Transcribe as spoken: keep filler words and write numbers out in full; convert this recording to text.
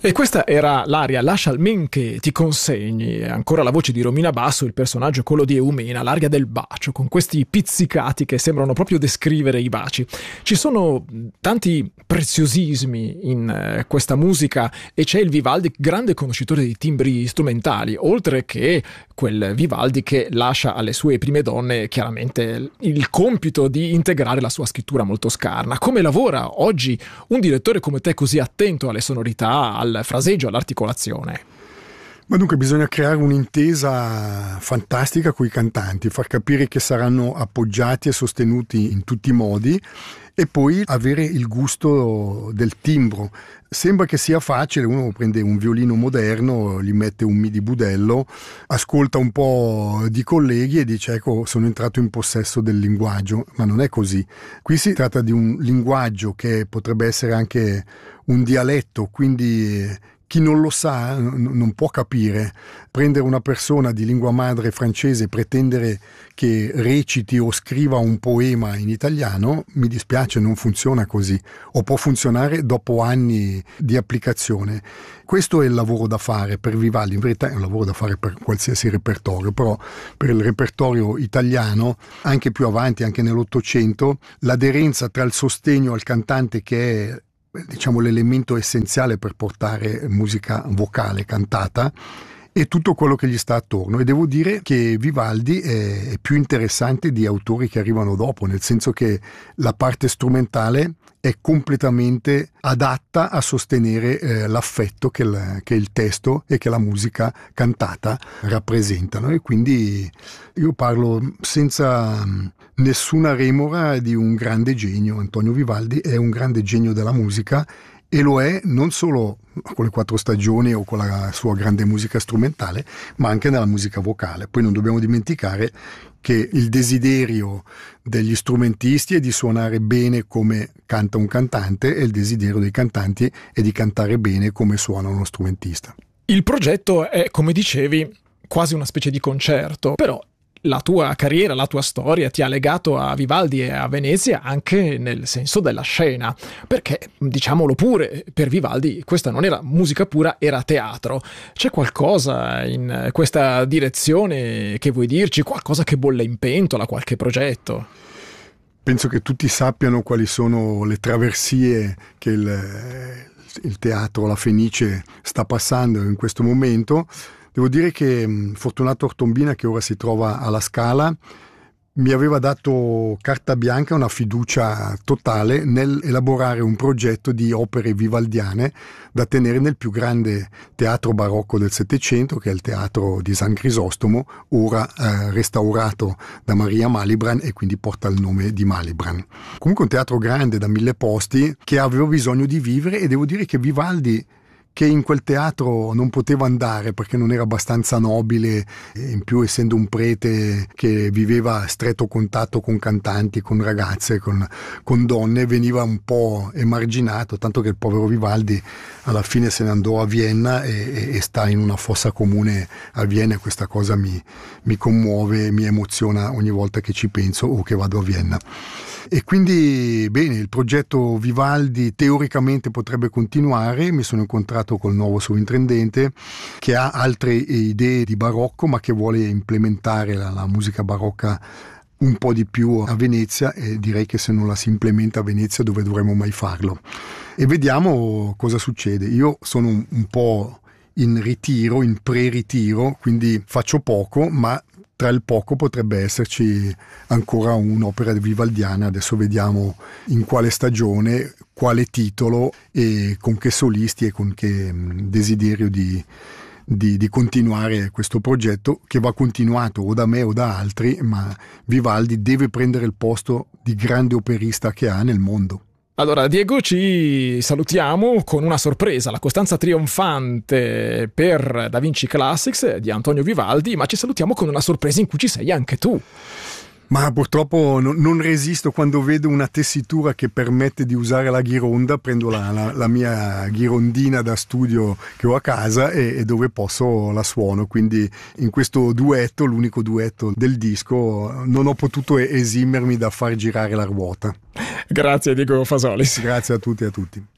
E questa era l'aria Lascia il men che ti consegni, ancora la voce di Romina Basso, il personaggio quello di Eumena, l'aria del bacio, con questi pizzicati che sembrano proprio descrivere i baci. Ci sono tanti preziosismi in eh, questa musica e c'è il Vivaldi, grande conoscitore di timbri strumentali, oltre che quel Vivaldi che lascia alle sue prime donne chiaramente il compito di integrare la sua scrittura molto scarna. Come lavora oggi un direttore come te così attento alle sonorità, al fraseggio, all'articolazione? Ma dunque bisogna creare un'intesa fantastica con i cantanti, far capire che saranno appoggiati e sostenuti in tutti i modi e poi avere il gusto del timbro. Sembra che sia facile, uno prende un violino moderno, gli mette un mi di budello, ascolta un po' di colleghi e dice ecco sono entrato in possesso del linguaggio, ma non è così. Qui si tratta di un linguaggio che potrebbe essere anche un dialetto, quindi chi non lo sa non può capire. Prendere una persona di lingua madre francese e pretendere che reciti o scriva un poema in italiano, mi dispiace, non funziona così, o può funzionare dopo anni di applicazione. Questo è il lavoro da fare per Vivaldi, in verità è un lavoro da fare per qualsiasi repertorio, però per il repertorio italiano, anche più avanti, anche nell'Ottocento, l'aderenza tra il sostegno al cantante, che è diciamo l'elemento essenziale per portare musica vocale cantata, e tutto quello che gli sta attorno. E devo dire che Vivaldi è, è più interessante di autori che arrivano dopo, nel senso che la parte strumentale è completamente adatta a sostenere eh, l'affetto che, la, che il testo e che la musica cantata rappresentano, e quindi io parlo senza nessuna remora di un grande genio. Antonio Vivaldi è un grande genio della musica, e lo è non solo con le quattro stagioni o con la sua grande musica strumentale, ma anche nella musica vocale. Poi non dobbiamo dimenticare che il desiderio degli strumentisti è di suonare bene come canta un cantante, e il desiderio dei cantanti è di cantare bene come suona uno strumentista. Il progetto è, come dicevi, quasi una specie di concerto, però la tua carriera, la tua storia ti ha legato a Vivaldi e a Venezia anche nel senso della scena, perché, diciamolo pure, per Vivaldi questa non era musica pura, era teatro. C'è qualcosa in questa direzione che vuoi dirci? Qualcosa che bolle in pentola, qualche progetto? Penso che tutti sappiano quali sono le traversie che il, il teatro La Fenice sta passando in questo momento. Devo dire che Fortunato Ortombina, che ora si trova alla Scala, mi aveva dato carta bianca, una fiducia totale nel elaborare un progetto di opere vivaldiane da tenere nel più grande teatro barocco del Settecento, che è il teatro di San Crisostomo, ora eh, restaurato da Maria Malibran e quindi porta il nome di Malibran. Comunque un teatro grande da mille posti che aveva bisogno di vivere, e devo dire che Vivaldi, che in quel teatro non poteva andare perché non era abbastanza nobile, e in più essendo un prete che viveva a stretto contatto con cantanti, con ragazze, con, con donne, veniva un po' emarginato, tanto che il povero Vivaldi alla fine se ne andò a Vienna e, e sta in una fossa comune a Vienna, e questa cosa mi, mi commuove, mi emoziona ogni volta che ci penso o che vado a Vienna. E quindi bene, il progetto Vivaldi teoricamente potrebbe continuare. Mi sono incontrato col nuovo sovrintendente che ha altre idee di barocco, ma che vuole implementare la, la musica barocca un po' di più a Venezia, e direi che se non la si implementa a Venezia dove dovremmo mai farlo. E vediamo cosa succede. Io sono un, un po' in ritiro, in pre-ritiro, quindi faccio poco, ma tra il poco potrebbe esserci ancora un'opera vivaldiana. Adesso vediamo in quale stagione, quale titolo e con che solisti e con che desiderio di, di, di continuare questo progetto, che va continuato o da me o da altri, ma Vivaldi deve prendere il posto di grande operista che ha nel mondo. Allora, Diego, ci salutiamo con una sorpresa, la costanza trionfante per Da Vinci Classics di Antonio Vivaldi, ma ci salutiamo con una sorpresa in cui ci sei anche tu. Ma purtroppo no, non resisto quando vedo una tessitura che permette di usare la ghironda. Prendo la, la, la mia ghirondina da studio che ho a casa e, e dove posso la suono, quindi in questo duetto, l'unico duetto del disco, non ho potuto esimermi da far girare la ruota. Grazie Diego Fasolis. Grazie a tutti e a tutti.